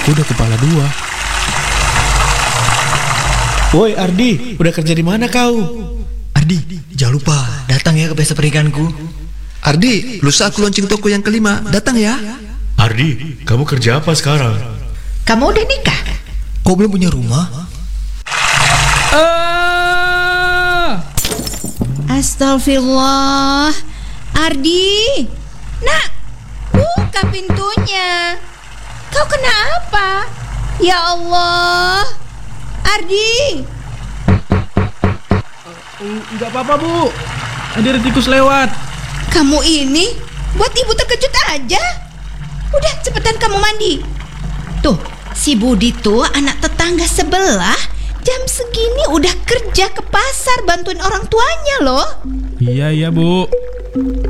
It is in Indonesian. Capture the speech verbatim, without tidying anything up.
kuda kepala dua. Woi Ardi, udah kerja di mana kau? Ardi, jangan lupa datang ya ke pesta pernikahanku. Ardi, lusa aku launching toko yang kelima, datang ya. Ardi, kamu kerja apa sekarang? Kamu udah nikah? Kau belum punya rumah? Ah! Astagfirullah. Ardi, nak, buka pintunya. Kau kenapa? Ya Allah, Ardi. Enggak apa-apa, Bu. Ada tikus lewat. Kamu ini buat ibu terkejut aja. Udah, cepetan kamu mandi. Tuh, si Budi tuh anak tetangga sebelah. Jam segini udah kerja ke pasar bantuin orang tuanya loh. Iya, iya, Bu.